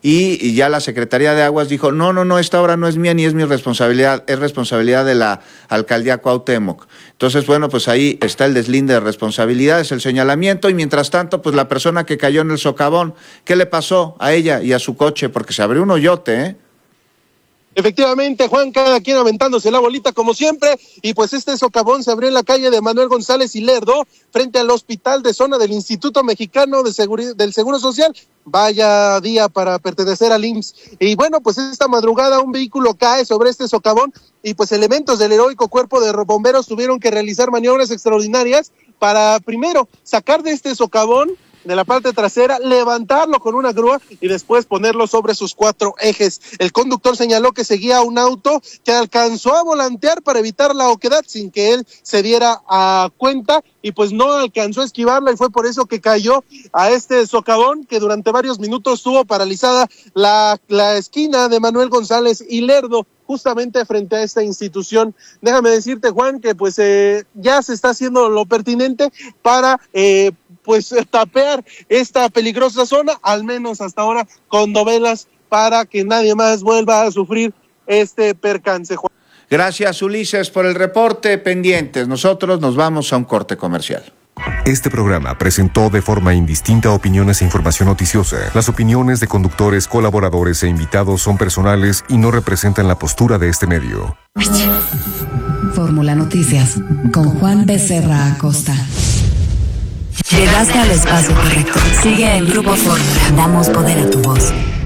y ya la Secretaría de Aguas dijo, no, esta obra no es mía ni es mi responsabilidad, es responsabilidad de la Alcaldía Cuauhtémoc. Entonces, bueno, pues ahí está el deslinde de responsabilidades, el señalamiento, y mientras tanto, pues la persona que cayó en el socavón, ¿qué le pasó a ella y a su coche? Porque se abrió un hoyote, ¿eh? Efectivamente, Juan, cada quien aventándose la bolita como siempre, y pues este socavón se abrió en la calle de Manuel González y Lerdo, frente al hospital de zona del Instituto Mexicano del Seguro Social. Vaya día para pertenecer al IMSS. Y bueno, pues esta madrugada un vehículo cae sobre este socavón, y pues elementos del heroico cuerpo de bomberos tuvieron que realizar maniobras extraordinarias para primero sacar de este socavón de la parte trasera, levantarlo con una grúa y después ponerlo sobre sus 4 ejes. El conductor señaló que seguía un auto que alcanzó a volantear para evitar la oquedad sin que él se diera a cuenta, y pues no alcanzó a esquivarla, y fue por eso que cayó a este socavón que durante varios minutos tuvo paralizada la esquina de Manuel González y Lerdo, justamente frente a esta institución. Déjame decirte, Juan, que pues ya se está haciendo lo pertinente para pues tapear esta peligrosa zona, al menos hasta ahora con dovelas, para que nadie más vuelva a sufrir este percance, Juan. Gracias, Ulises, por el reporte. Pendientes, nosotros nos vamos a un corte comercial. Este programa presentó de forma indistinta opiniones e información noticiosa. Las opiniones de conductores, colaboradores e invitados son personales y no representan la postura de este medio. Fórmula Noticias con Juan Becerra Acosta. Llegaste al espacio correcto. Sigue el Grupo Fórmula. Damos poder a tu voz.